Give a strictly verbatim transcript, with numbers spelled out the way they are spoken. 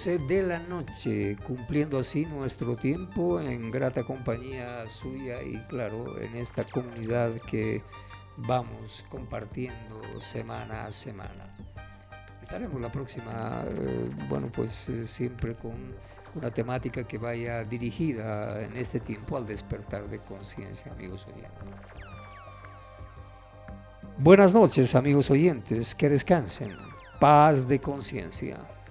doce de la noche, cumpliendo así nuestro tiempo en grata compañía suya y claro, en esta comunidad que vamos compartiendo semana a semana. Estaremos la próxima, eh, bueno, pues eh, siempre con una temática que vaya dirigida en este tiempo al despertar de conciencia, amigos oyentes. Buenas noches, amigos oyentes, que descansen. Paz de conciencia.